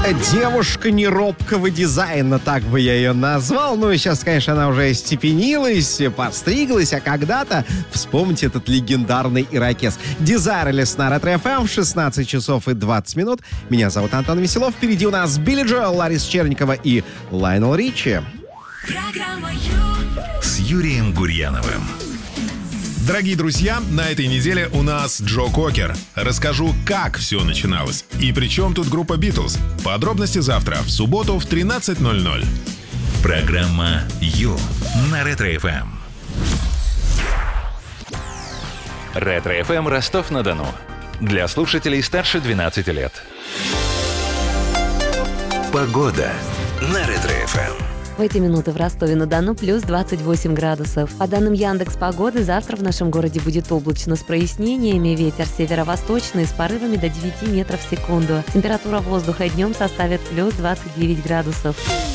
Девушка неробкого дизайна, так бы я ее назвал. Ну, и сейчас, конечно, она уже степенилась, подстриглась, а когда-то, вспомните этот легендарный ирокез. Дизайрлес на Ретро-ФМ в 16 часов и 20 минут. Меня зовут Антон Веселов. Впереди у нас Билли Джоэл, Лариса Черникова и Лайонел Ричи. Программа С Юрием Гурьяновым. Дорогие друзья, на этой неделе у нас Джо Кокер. Расскажу, как все начиналось. И при чем тут группа Битлз. Подробности завтра, в субботу в 13:00. Программа Ю на Ретро-ФМ. Ретро-ФМ Ростов-на-Дону. Для слушателей старше 12 лет. Погода на Ретро-ФМ. В эти минуты в Ростове-на-Дону плюс 28 градусов. По данным Яндекс.Погоды, завтра в нашем городе будет облачно с прояснениями. Ветер северо-восточный с порывами до 9 метров в секунду. Температура воздуха днем составит плюс 29 градусов.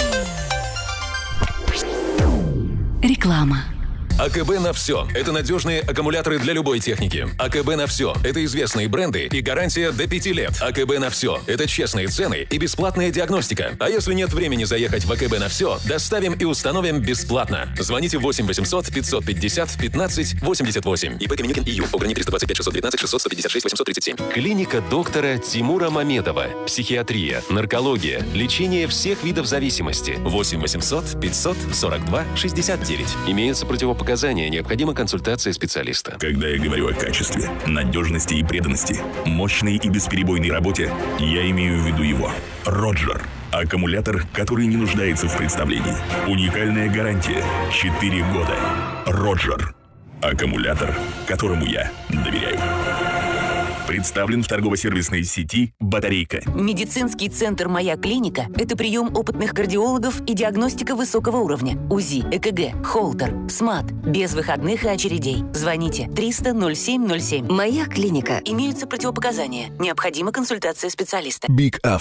Реклама. АКБ на все. Это надежные аккумуляторы для любой техники. АКБ на все. Это известные бренды и гарантия до 5 лет. АКБ на все. Это честные цены и бесплатная диагностика. А если нет времени заехать в АКБ на все, доставим и установим бесплатно. Звоните 8 800 550 15 88. ИП Каменникин ИЮ. Ограничение 325 619 600 156 837. Клиника доктора Тимура Мамедова. Психиатрия, наркология, лечение всех видов зависимости. 8 800 542 69. Имеются противопоказания. Необходима консультация специалиста. Когда я говорю о качестве, надежности и преданности, мощной и бесперебойной работе, я имею в виду его. Роджер. Аккумулятор, который не нуждается в представлении. Уникальная гарантия. 4 года. Роджер. Аккумулятор, которому я доверяю. Представлен в торгово-сервисной сети «Батарейка». Медицинский центр «Моя клиника» — это прием опытных кардиологов и диагностика высокого уровня. УЗИ, ЭКГ, холтер, СМАТ. Без выходных и очередей. Звоните 300-07-07. «Моя клиника». Имеются противопоказания. Необходима консультация специалиста. Big